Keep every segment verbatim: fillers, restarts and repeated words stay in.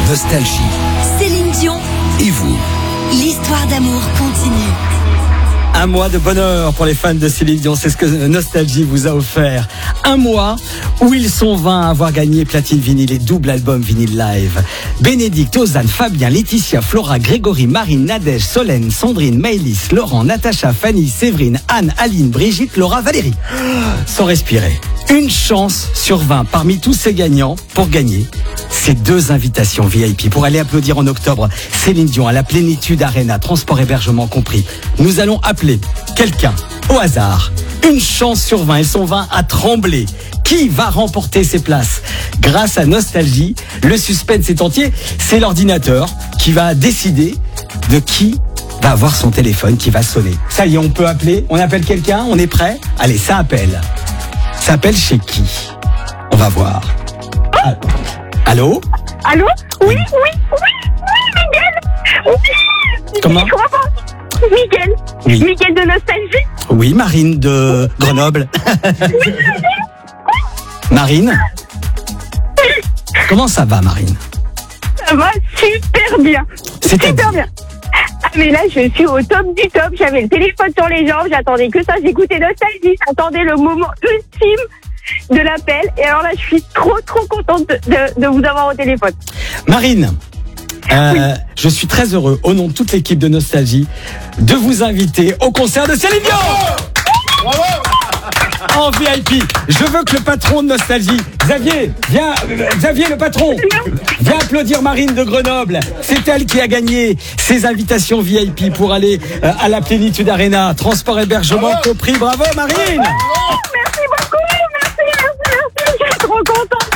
Nostalgie. Céline Dion. Et vous? L'histoire d'amour continue. Un mois de bonheur pour les fans de Céline Dion, c'est ce que Nostalgie vous a offert. Un mois où ils sont vingt à avoir gagné platine vinyle et double album vinyle live. Bénédicte, Ozane, Fabien, Laetitia, Flora, Grégory, Marine, Nadège, Solène, Sandrine, Maëlys, Laurent, Natacha, Fanny, Séverine, Anne, Aline, Brigitte, Laura, Valérie. Sans respirer. Une chance sur vingt parmi tous ces gagnants pour gagner ces deux invitations V I P pour aller applaudir en octobre Céline Dion à la Plénitude Arena, transport hébergement compris. Nous allons appeler quelqu'un au hasard. Une chance sur vingt, ils sont vingt à trembler. Qui va remporter ces places? Grâce à Nostalgie, le suspense est entier. C'est l'ordinateur qui va décider de qui va avoir son téléphone qui va sonner. Ça y est, on peut appeler. On appelle quelqu'un, on est prêt? Allez, ça appelle. Ça appelle chez qui? On va voir. Ah. Allô? Allô? Oui, oui, oui, oui, Miguel! Oui! Comment? Je crois pas. Miguel. Oui. Miguel de Nostalgie. Oui, Marine de Grenoble. Oui, Marine? Comment ça va, Marine? ça va super bien. C'est-à-dire? Super bien. Ah, mais là, je suis au top du top. J'avais le téléphone sur les jambes, j'attendais que ça, j'écoutais Nostalgie, j'attendais le moment ultime de l'appel. Et alors là, je suis trop, trop contente de, de, de vous avoir au téléphone. Marine, euh, Oui. je suis très heureux, au nom de toute l'équipe de Nostalgie, de vous inviter au concert de Céline Dion en V I P. Je veux que le patron de Nostalgie, Xavier, viens, euh, Xavier le patron, viens applaudir Marine de Grenoble. C'est elle qui a gagné ces invitations V I P pour aller euh, à la Plénitude Arena, transport hébergement compris. Bravo Marine. Merci beaucoup, merci, merci, merci. Je suis trop contente.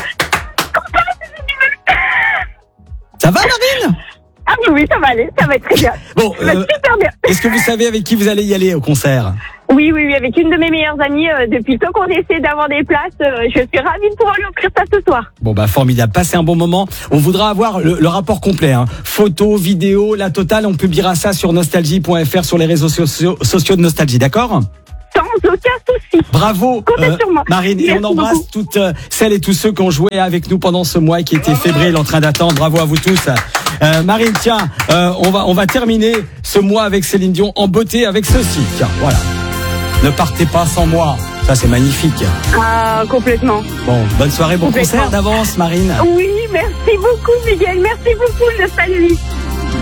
Ça va Marine? Ah oui, oui, ça va aller, ça va être très bien. Bon, Ça va euh, super bien. est-ce que vous savez avec qui vous allez y aller au concert? Oui, oui, oui, avec une de mes meilleures amies, euh, depuis le temps qu'on essaie d'avoir des places, euh, je suis ravie de pouvoir lui offrir ça ce soir. Bon bah formidable, passez un bon moment. On voudra avoir le, le rapport complet, hein. Photos, vidéos, la totale. On publiera ça sur nostalgie point f r sur les réseaux sociaux, sociaux de Nostalgie, d'accord? Sans aucun souci. Bravo Comptez sur moi. Marine, et Merci on embrasse beaucoup. toutes euh, celles et tous ceux qui ont joué avec nous pendant ce mois et qui étaient fébriles en train d'attendre. Bravo à vous tous. Euh, Marine, tiens, euh, on va on va terminer ce mois avec Céline Dion en beauté avec ceci. Tiens, voilà. Ne partez pas sans moi. Ça c'est magnifique. Ah, complètement. Bon, bonne soirée, bon Complètement. concert d'avance, Marine. Oui, merci beaucoup, Miguel. Merci beaucoup, Nostalgie.